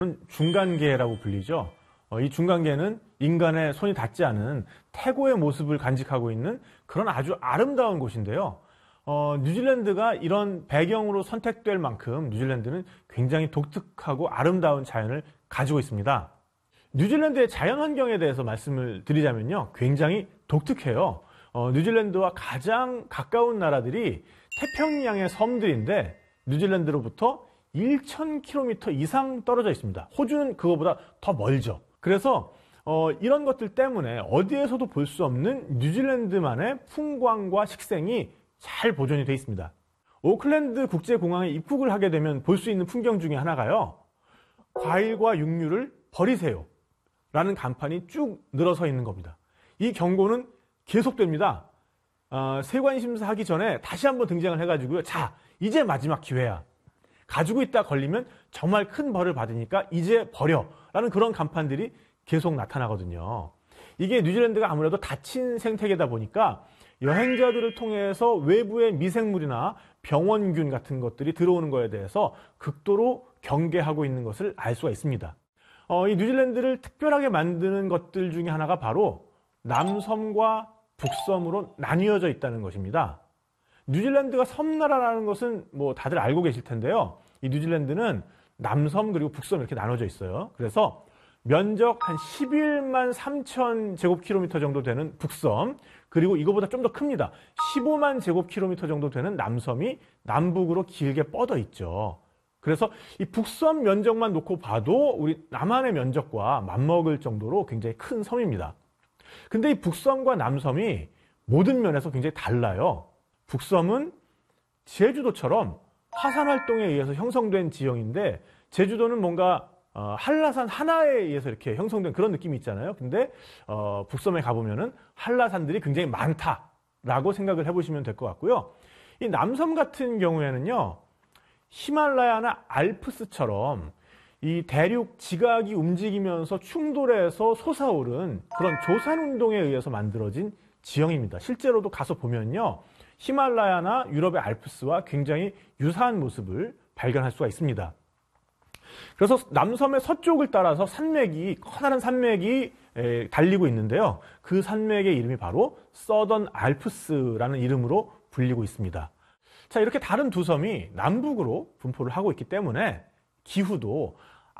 중간계라고 불리죠. 이 중간계는 인간의 손이 닿지 않은 태고의 모습을 간직하고 있는 그런 아주 아름다운 곳인데요. 뉴질랜드가 이런 배경으로 선택될 만큼 뉴질랜드는 굉장히 독특하고 아름다운 자연을 가지고 있습니다. 뉴질랜드의 자연 환경에 대해서 말씀을 드리자면요, 굉장히 독특해요. 뉴질랜드와 가장 가까운 나라들이 태평양의 섬들인데 뉴질랜드로부터 1,000km 이상 떨어져 있습니다. 호주는 그거보다 더 멀죠. 그래서 이런 것들 때문에 어디에서도 볼 수 없는 뉴질랜드만의 풍광과 식생이 잘 보존이 되어 있습니다. 오클랜드 국제공항에 입국을 하게 되면 볼 수 있는 풍경 중에 하나가요, 과일과 육류를 버리세요 라는 간판이 쭉 늘어서 있는 겁니다. 이 경고는 계속됩니다. 세관 심사하기 전에 다시 한번 등장을 해가지고요, 자, 이제 마지막 기회야, 가지고 있다 걸리면 정말 큰 벌을 받으니까 이제 버려 라는 그런 간판들이 계속 나타나거든요. 이게 뉴질랜드가 아무래도 닫힌 생태계다 보니까 여행자들을 통해서 외부의 미생물이나 병원균 같은 것들이 들어오는 것에 대해서 극도로 경계하고 있는 것을 알 수가 있습니다. 이 뉴질랜드를 특별하게 만드는 것들 중에 하나가 바로 남섬과 북섬으로 나뉘어져 있다는 것입니다. 뉴질랜드가 섬나라라는 것은 뭐 다들 알고 계실 텐데요. 이 뉴질랜드는 남섬 그리고 북섬 이렇게 나눠져 있어요. 그래서 면적 한 11만 3천 제곱킬로미터 정도 되는 북섬, 그리고 이거보다 좀 더 큽니다. 15만 제곱킬로미터 정도 되는 남섬이 남북으로 길게 뻗어 있죠. 그래서 이 북섬 면적만 놓고 봐도 우리 남한의 면적과 맞먹을 정도로 굉장히 큰 섬입니다. 근데 이 북섬과 남섬이 모든 면에서 굉장히 달라요. 북섬은 제주도처럼 화산 활동에 의해서 형성된 지형인데, 제주도는 뭔가 한라산 하나에 의해서 이렇게 형성된 그런 느낌이 있잖아요. 근데 북섬에 가보면은 한라산들이 굉장히 많다라고 생각을 해보시면 될 것 같고요. 이 남섬 같은 경우에는요, 히말라야나 알프스처럼 이 대륙 지각이 움직이면서 충돌해서 솟아오른 그런 조산운동에 의해서 만들어진 지형입니다. 실제로도 가서 보면요, 히말라야나 유럽의 알프스와 굉장히 유사한 모습을 발견할 수가 있습니다. 그래서 남섬의 서쪽을 따라서 산맥이, 커다란 산맥이 달리고 있는데요. 그 산맥의 이름이 바로 서던 알프스라는 이름으로 불리고 있습니다. 자, 이렇게 다른 두 섬이 남북으로 분포를 하고 있기 때문에 기후도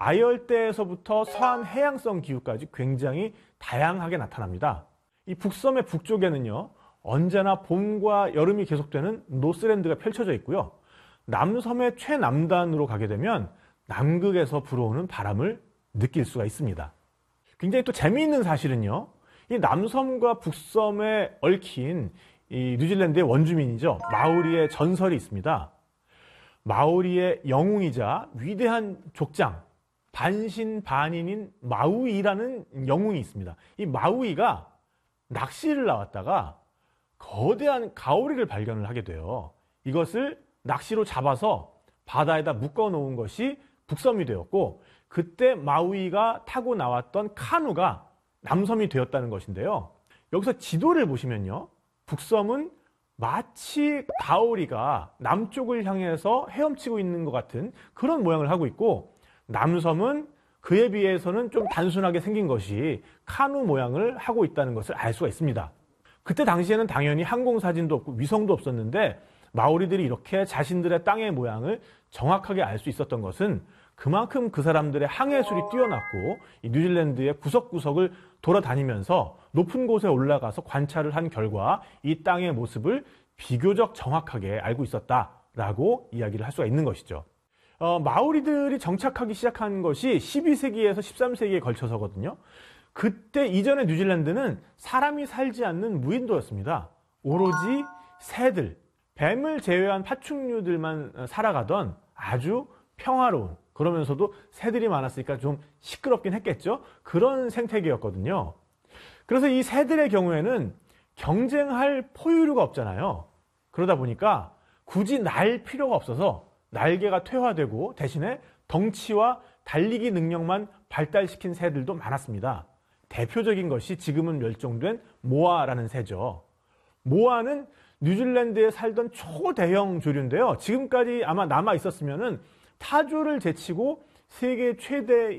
아열대에서부터 서한 해양성 기후까지 굉장히 다양하게 나타납니다. 이 북섬의 북쪽에는요, 언제나 봄과 여름이 계속되는 노스랜드가 펼쳐져 있고요. 남섬의 최남단으로 가게 되면 남극에서 불어오는 바람을 느낄 수가 있습니다. 굉장히 또 재미있는 사실은요, 이 남섬과 북섬에 얽힌 이 뉴질랜드의 원주민이죠, 마오리의 전설이 있습니다. 마오리의 영웅이자 위대한 족장, 반신반인인 마우이라는 영웅이 있습니다. 이 마우이가 낚시를 나왔다가 거대한 가오리를 발견을 하게 돼요. 이것을 낚시로 잡아서 바다에다 묶어 놓은 것이 북섬이 되었고, 그때 마우이가 타고 나왔던 카누가 남섬이 되었다는 것인데요. 여기서 지도를 보시면요, 북섬은 마치 가오리가 남쪽을 향해서 헤엄치고 있는 것 같은 그런 모양을 하고 있고, 남섬은 그에 비해서는 좀 단순하게 생긴 것이 카누 모양을 하고 있다는 것을 알 수가 있습니다. 그때 당시에는 당연히 항공사진도 없고 위성도 없었는데, 마오리들이 이렇게 자신들의 땅의 모양을 정확하게 알 수 있었던 것은 그만큼 그 사람들의 항해술이 뛰어났고, 이 뉴질랜드의 구석구석을 돌아다니면서 높은 곳에 올라가서 관찰을 한 결과 이 땅의 모습을 비교적 정확하게 알고 있었다라고 이야기를 할 수가 있는 것이죠. 마오리들이 정착하기 시작한 것이 12세기에서 13세기에 걸쳐서거든요. 그때 이전의 뉴질랜드는 사람이 살지 않는 무인도였습니다. 오로지 새들, 뱀을 제외한 파충류들만 살아가던 아주 평화로운, 그러면서도 새들이 많았으니까 좀 시끄럽긴 했겠죠. 그런 생태계였거든요. 그래서 이 새들의 경우에는 경쟁할 포유류가 없잖아요. 그러다 보니까 굳이 날 필요가 없어서 날개가 퇴화되고 대신에 덩치와 달리기 능력만 발달시킨 새들도 많았습니다. 대표적인 것이 지금은 멸종된 모아라는 새죠. 모아는 뉴질랜드에 살던 초대형 조류인데요. 지금까지 아마 남아 있었으면은 타조를 제치고 세계 최대